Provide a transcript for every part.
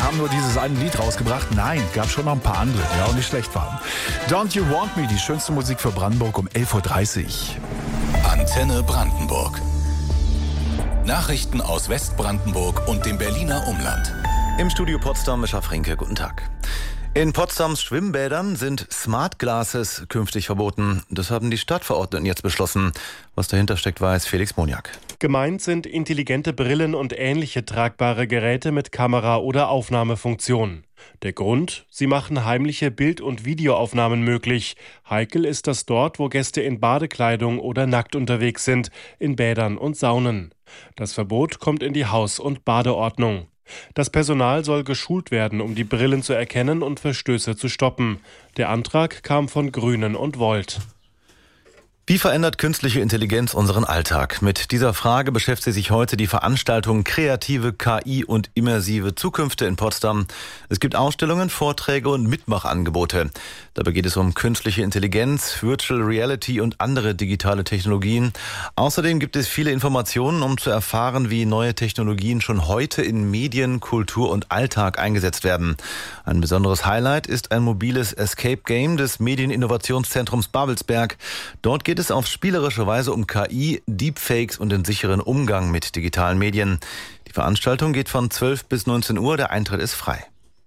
haben nur dieses eine Lied rausgebracht. Nein, gab schon noch ein paar andere, die auch nicht schlecht waren. Don't You Want Me, die schönste Musik für Brandenburg um 11.30 Uhr. Antenne Brandenburg. Nachrichten aus Westbrandenburg und dem Berliner Umland. Im Studio Potsdam Mischa Frinke, guten Tag. In Potsdams Schwimmbädern sind Smart Glasses künftig verboten. Das haben die Stadtverordneten jetzt beschlossen. Was dahinter steckt, weiß Felix Moniak. Gemeint sind intelligente Brillen und ähnliche tragbare Geräte mit Kamera- oder Aufnahmefunktion. Der Grund? Sie machen heimliche Bild- und Videoaufnahmen möglich. Heikel ist das dort, wo Gäste in Badekleidung oder nackt unterwegs sind, in Bädern und Saunen. Das Verbot kommt in die Haus- und Badeordnung. Das Personal soll geschult werden, um die Brillen zu erkennen und Verstöße zu stoppen. Der Antrag kam von Grünen und Volt. Wie verändert künstliche Intelligenz unseren Alltag? Mit dieser Frage beschäftigt sich heute die Veranstaltung Kreative KI und immersive Zukünfte in Potsdam. Es gibt Ausstellungen, Vorträge und Mitmachangebote. Dabei geht es um künstliche Intelligenz, Virtual Reality und andere digitale Technologien. Außerdem gibt es viele Informationen, um zu erfahren, wie neue Technologien schon heute in Medien, Kultur und Alltag eingesetzt werden. Ein besonderes Highlight ist ein mobiles Escape Game des Medieninnovationszentrums Babelsberg. Dort geht es auf spielerische Weise um KI, Deepfakes und den sicheren Umgang mit digitalen Medien. Die Veranstaltung geht von 12 bis 19 Uhr, der Eintritt ist frei.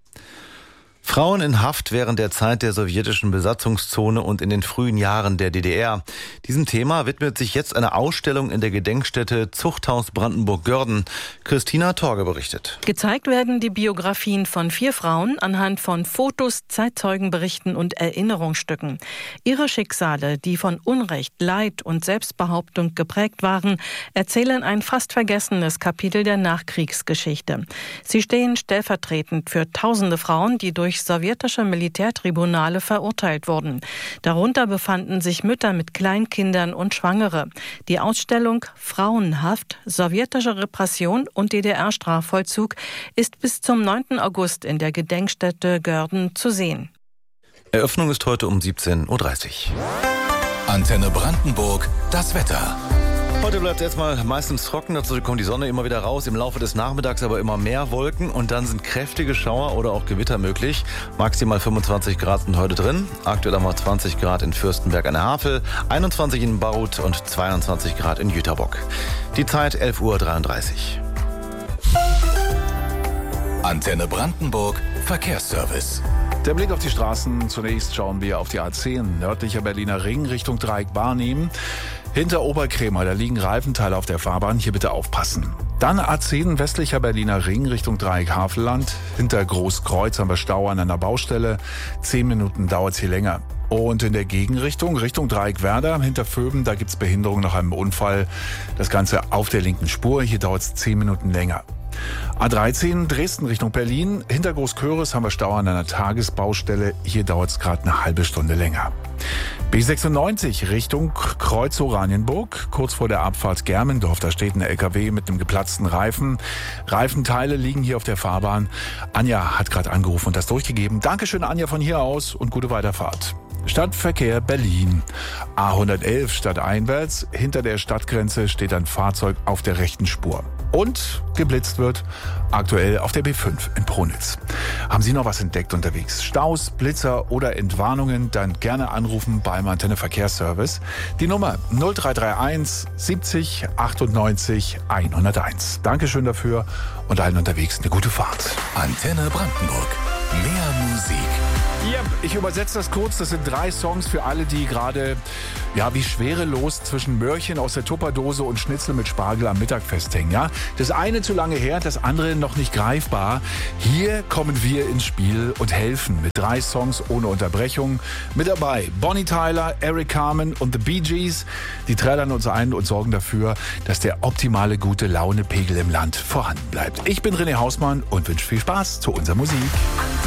Frauen in Haft während der Zeit der sowjetischen Besatzungszone und in den frühen Jahren der DDR. Diesem Thema widmet sich jetzt eine Ausstellung in der Gedenkstätte Zuchthaus Brandenburg-Görden. Christina Torge berichtet. Gezeigt werden die Biografien von 4 Frauen anhand von Fotos, Zeitzeugenberichten und Erinnerungsstücken. Ihre Schicksale, die von Unrecht, Leid und Selbstbehauptung geprägt waren, erzählen ein fast vergessenes Kapitel der Nachkriegsgeschichte. Sie stehen stellvertretend für tausende Frauen, die durch sowjetische Militärtribunale verurteilt wurden. Darunter befanden sich Mütter mit Kleinkindern und Schwangere. Die Ausstellung Frauenhaft, sowjetische Repression und DDR-Strafvollzug ist bis zum 9. August in der Gedenkstätte Görden zu sehen. Eröffnung ist heute um 17.30 Uhr. Antenne Brandenburg, das Wetter. Heute bleibt es erstmal meistens trocken, dazu kommt die Sonne immer wieder raus, im Laufe des Nachmittags aber immer mehr Wolken und dann sind kräftige Schauer oder auch Gewitter möglich. Maximal 25 Grad sind heute drin, aktuell haben wir 20 Grad in Fürstenberg an der Havel, 21 in Barut und 22 Grad in Jüterbock. Die Zeit 11.33 Uhr. Antenne Brandenburg, Verkehrsservice. Der Blick auf die Straßen. Zunächst schauen wir auf die A10, nördlicher Berliner Ring, Richtung Dreieck Barnim. Hinter Oberkrämer, da liegen Reifenteile auf der Fahrbahn, hier bitte aufpassen. Dann A10, westlicher Berliner Ring, Richtung Dreieck Havelland. Hinter Großkreuz haben wir Stau an einer Baustelle. 10 Minuten dauert es hier länger. Und in der Gegenrichtung, Richtung Dreieck Werder, hinter Vöben, da gibt's Behinderung nach einem Unfall. Das Ganze auf der linken Spur, hier dauert es 10 Minuten länger. A13 Dresden Richtung Berlin. Hinter Großköris haben wir Stau an einer Tagesbaustelle. Hier dauert es gerade eine halbe Stunde länger. B96 Richtung Kreuz Oranienburg. Kurz vor der Abfahrt Germendorf, da steht ein LKW mit einem geplatzten Reifen. Reifenteile liegen hier auf der Fahrbahn. Anja hat gerade angerufen und das durchgegeben. Dankeschön, Anja, von hier aus und gute Weiterfahrt. Stadtverkehr Berlin. A111 stadteinwärts. Hinter der Stadtgrenze steht ein Fahrzeug auf der rechten Spur. Und geblitzt wird aktuell auf der B5 in Pronitz. Haben Sie noch was entdeckt unterwegs? Staus, Blitzer oder Entwarnungen? Dann gerne anrufen beim Antenne Verkehrsservice. Die Nummer 0331 70 98 101. Dankeschön dafür und allen unterwegs eine gute Fahrt. Antenne Brandenburg. Mehr Musik. Ja, ich übersetze das kurz. Das sind 3 Songs für alle, die gerade, ja, wie schwerelos zwischen Möhrchen aus der Tupperdose und Schnitzel mit Spargel am Mittag festhängen. Ja? Das eine zu lange her, das andere noch nicht greifbar. Hier kommen wir ins Spiel und helfen mit 3 Songs ohne Unterbrechung. Mit dabei Bonnie Tyler, Eric Carmen und The Bee Gees. Die trällern uns ein und sorgen dafür, dass der optimale gute Laune-Pegel im Land vorhanden bleibt. Ich bin René Hausmann und wünsche viel Spaß zu unserer Musik.